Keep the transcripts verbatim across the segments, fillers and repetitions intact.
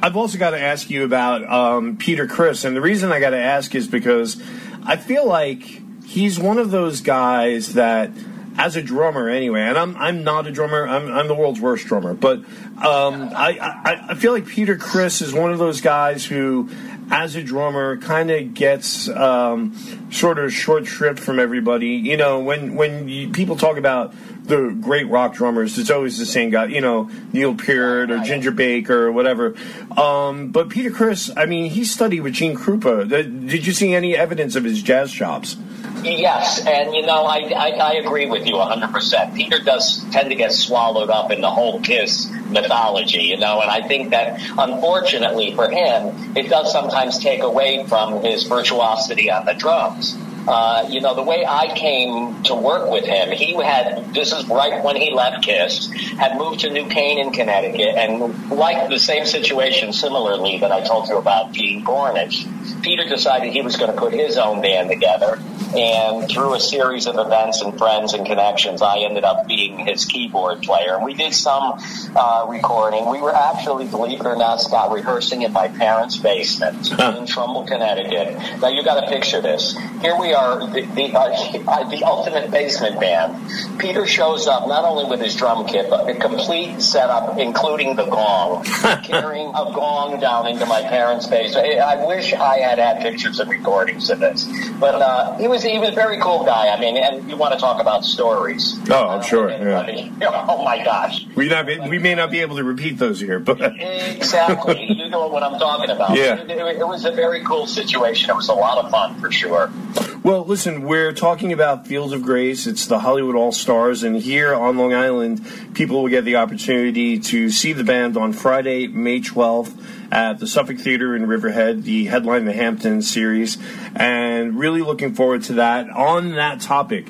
I've also got to ask you about um, Peter Criss, and the reason I got to ask is because I feel like he's one of those guys that, as a drummer anyway, and I'm I'm not a drummer, I'm I'm the world's worst drummer, but um, I, I I feel like Peter Criss is one of those guys who, as a drummer, kind of gets um, sort of short shrift from everybody. You know, when when you, people talk about the great rock drummers, it's always the same guy, you know, Neil Peart or Ginger Baker or whatever. Um, but Peter Criss, I mean, he studied with Gene Krupa. Did you see any evidence of his jazz chops? Yes, and, you know, I, I, I agree with you one hundred percent. Peter does tend to get swallowed up in the whole Kiss mythology, you know, and I think that, unfortunately for him, it does sometimes take away from his virtuosity on the drums. Uh, you know, the way I came to work with him, he had, this is right when he left Kiss, had moved to New Canaan, Connecticut, and like the same situation similarly that I told you about Gene Gornish, Peter decided he was going to put his own band together, and through a series of events and friends and connections, I ended up being his keyboard player. And we did some uh, recording. We were actually, believe it or not, Scott, rehearsing in my parents' basement huh. in Trumbull, Connecticut. Now, you got to picture this. Here we are, the, the, uh, the ultimate basement band. Peter shows up not only with his drum kit, but a complete setup, including the gong, carrying a gong down into my parents' basement. I wish I had had pictures and recordings of this. But uh, he was he was a very cool guy. I mean, and you want to talk about stories. Oh, I'm sure. Yeah. Oh, my gosh. We, not be, we may not be able to repeat those here. but Exactly. You know what I'm talking about. Yeah. It, it, it was a very cool situation. It was a lot of fun, for sure. Well, listen, we're talking about Fields of Grace. It's the Hollywood All-Stars, and here on Long Island, people will get the opportunity to see the band on Friday, May twelfth, at the Suffolk Theater in Riverhead, the headline the Hamptons series, and really looking forward to that. On that topic,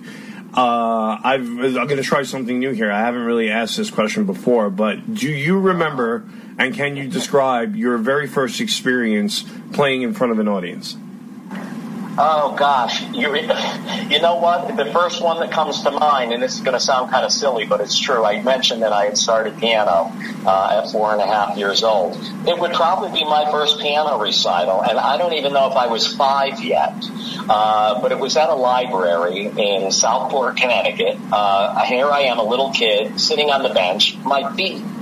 uh, I've, I'm going to try something new here. I haven't really asked this question before, but do you remember and can you describe your very first experience playing in front of an audience? Oh, gosh. You, you know what? The first one that comes to mind, and this is going to sound kind of silly, but it's true. I mentioned that I had started piano uh, at four and a half years old. It would probably be my first piano recital, and I don't even know if I was five yet. Uh, but it was at a library in Southport, Connecticut. Uh, here I am, a little kid, sitting on the bench. My feet